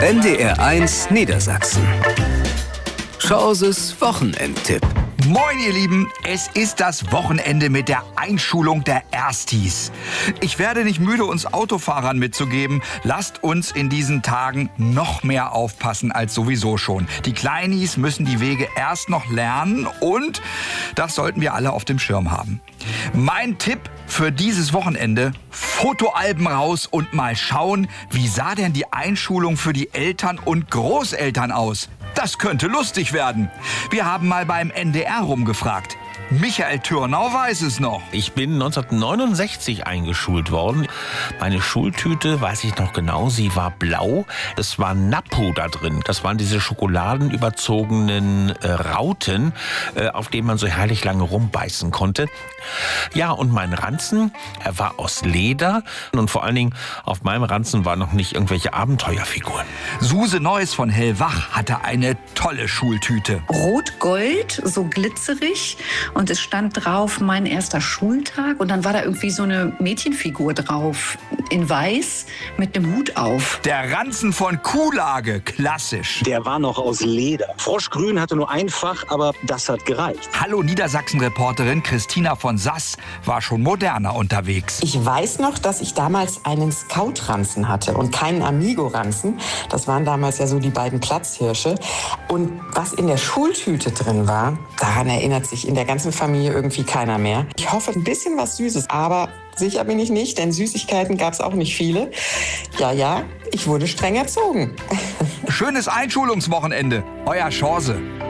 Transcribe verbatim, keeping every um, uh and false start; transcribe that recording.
N D R eins Niedersachsen. Chauses Wochenendtipp. Moin ihr Lieben, es ist das Wochenende mit der Einschulung der Erstis. Ich werde nicht müde, uns Autofahrern mitzugeben, lasst uns in diesen Tagen noch mehr aufpassen als sowieso schon. Die Kleinis müssen die Wege erst noch lernen und das sollten wir alle auf dem Schirm haben. Mein Tipp für dieses Wochenende: Fotoalben raus und mal schauen, wie sah denn die Einschulung für die Eltern und Großeltern aus? Das könnte lustig werden. Wir haben mal beim N D R rumgefragt. Michael Türnau weiß es noch. Ich bin neunzehnhundertneunundsechzig eingeschult worden. Meine Schultüte, weiß ich noch genau, sie war blau. Es war Nappo da drin. Das waren diese schokoladenüberzogenen äh, Rauten, äh, auf denen man so herrlich lange rumbeißen konnte. Ja, und mein Ranzen, er war aus Leder. Und vor allen Dingen auf meinem Ranzen waren noch nicht irgendwelche Abenteuerfiguren. Suse Neuss von Hellwach hatte eine tolle Schultüte. Rot-Gold, so glitzerig. Und es stand drauf, mein erster Schultag. Und dann war da irgendwie so eine Mädchenfigur drauf, in weiß, mit einem Hut auf. Der Ranzen von Kuhlage, klassisch. Der war noch aus Leder. Froschgrün hatte nur ein Fach, aber das hat gereicht. Hallo Niedersachsen-Reporterin Christina von Sass war schon moderner unterwegs. Ich weiß noch, dass ich damals einen Scout-Ranzen hatte und keinen Amigo-Ranzen. Das waren damals ja so die beiden Platzhirsche. Und was in der Schultüte drin war, daran erinnert sich in der ganzen Familie irgendwie keiner mehr. Ich hoffe, ein bisschen was Süßes, aber sicher bin ich nicht, denn Süßigkeiten gab es auch nicht viele. Ja, ja, ich wurde streng erzogen. Schönes Einschulungswochenende, euer Chance.